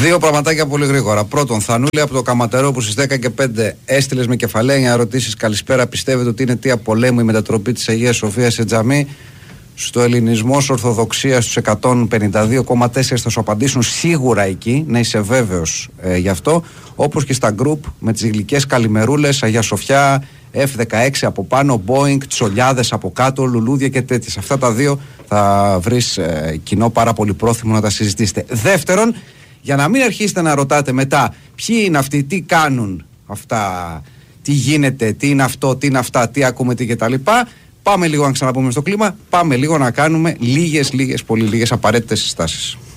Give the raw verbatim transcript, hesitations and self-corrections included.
Δύο πραγματάκια πολύ γρήγορα. Πρώτον, Θανούλη από το Καματερό που στις δέκα και πέντε έστειλες με κεφαλαία ερωτήσεις. Καλησπέρα. Πιστεύετε ότι είναι αιτία πολέμου η μετατροπή της Αγίας Σοφίας σε τζαμί? Στο ελληνισμός Ορθοδοξίας στους εκατόν πενήντα δύο κόμμα τέσσερα θα σου απαντήσουν σίγουρα εκεί, να είσαι βέβαιος ε, γι' αυτό. Όπως και στα γκρουπ με τις γλυκές καλημερούλες, Αγία Σοφιά, εφ δεκαέξι από πάνω, Boeing, τσολιάδες από κάτω, λουλούδια και τέτοιες. Αυτά τα δύο θα βρεις ε, κοινό πάρα πολύ πρόθυμο να τα συζητήσετε. Δεύτερον, για να μην αρχίσετε να ρωτάτε μετά ποιοι είναι αυτοί, τι κάνουν αυτά, τι γίνεται, τι είναι αυτό, τι είναι αυτά, τι ακούμε, τι κτλ. Πάμε λίγο να ξαναπούμε στο κλίμα, πάμε λίγο να κάνουμε λίγες, λίγες, πολύ λίγες απαραίτητες συστάσεις.